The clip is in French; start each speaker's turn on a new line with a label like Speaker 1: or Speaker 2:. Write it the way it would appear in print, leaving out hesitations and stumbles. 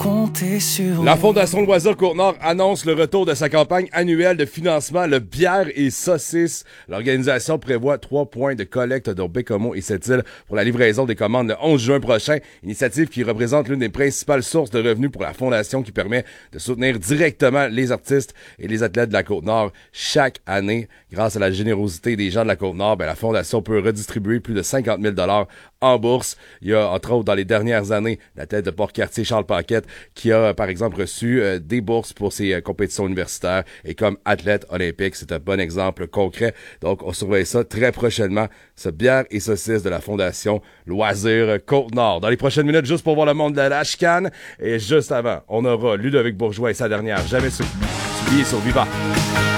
Speaker 1: compter sur
Speaker 2: La Fondation Loisirs Côte-Nord annonce le retour de sa campagne annuelle de financement, le bière et saucisses. L'organisation prévoit 3 points de collecte dans Bécomo et Sept-Îles pour la livraison des commandes le 11 juin prochain. Initiative qui représente l'une des principales sources de revenus pour la Fondation qui permet de soutenir directement les artistes et les athlètes de la Côte-Nord chaque année. Grâce à la générosité des gens de la Côte-Nord, la Fondation peut redistribuer plus de 50 000 $ en bourse. Il y a, entre autres, dans les dernières années, la tête de Port-Cartier, Charles Paquette, qui a, par exemple, reçu des bourses pour ses compétitions universitaires et comme athlète olympique. C'est un bon exemple concret. Donc, on surveille ça très prochainement, ce bière et saucisse de la Fondation Loisirs Côte-Nord. Dans les prochaines minutes, juste pour voir le monde de la chicane. Et juste avant, on aura Ludovic Bourgeois et sa dernière Jamais oublié sur Viva.